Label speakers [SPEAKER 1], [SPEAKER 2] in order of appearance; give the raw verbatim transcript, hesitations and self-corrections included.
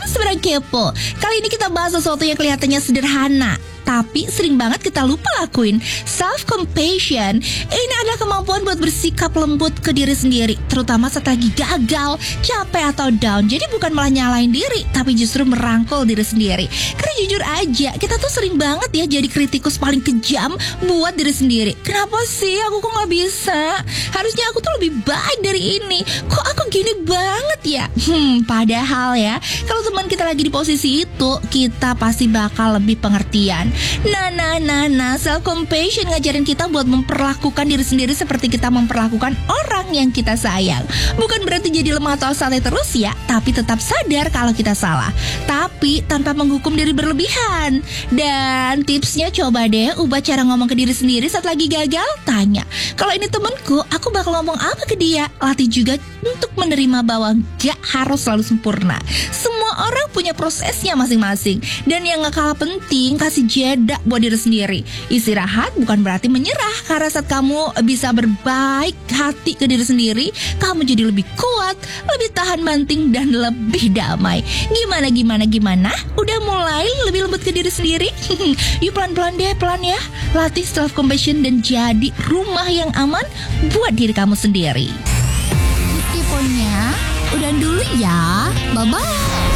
[SPEAKER 1] seberang kepo. Kali ini kita bahas sesuatu yang kelihatannya sederhana, tapi sering banget kita lupa lakuin. Self-compassion. Ini adalah kemampuan buat bersikap lembut ke diri sendiri, terutama saat lagi gagal, capek atau down. Jadi bukan malah nyalain diri, tapi justru merangkul diri sendiri. Karena jujur aja, kita tuh sering banget ya jadi kritikus paling kejam buat diri sendiri. Kenapa sih aku kok gak bisa? Harusnya aku tuh lebih baik dari ini. Kok aku gini banget ya? Hmm, padahal ya, kalau teman kita lagi di posisi itu, kita pasti bakal lebih pengertian. Nah, nah, nah, nah, self-compassion ngajarin kita buat memperlakukan diri sendiri seperti kita memperlakukan orang yang kita sayang. Bukan berarti jadi lemah atau santai terus ya, tapi tetap sadar kalau kita salah, tapi tanpa menghukum diri berlebihan. Dan tipsnya coba deh ubah cara ngomong ke diri sendiri saat lagi gagal. Tanya, kalau ini temenku, aku bakal ngomong apa ke dia? Latih juga untuk menerima bahwa gak harus selalu sempurna. Semua orang punya prosesnya masing-masing. Dan yang gak kalah penting, kasih jeda buat diri sendiri. Istirahat bukan berarti menyerah, karena saat kamu bisa berbaik hati ke diri sendiri, kamu jadi lebih kuat, lebih tahan banting, dan lebih damai. Gimana, gimana, gimana? Udah mulai lebih lembut ke diri sendiri? Yuk pelan-pelan deh, pelan ya. Latih self-compassion dan jadi rumah yang aman buat diri kamu sendiri. Tiponya, udah dulu ya. Bye-bye.